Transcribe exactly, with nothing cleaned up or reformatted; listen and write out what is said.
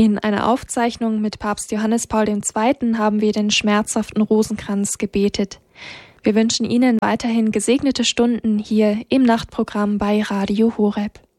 In einer Aufzeichnung mit Papst Johannes Paul der Zweite. Haben wir den schmerzhaften Rosenkranz gebetet. Wir wünschen Ihnen weiterhin gesegnete Stunden hier im Nachtprogramm bei Radio Horeb.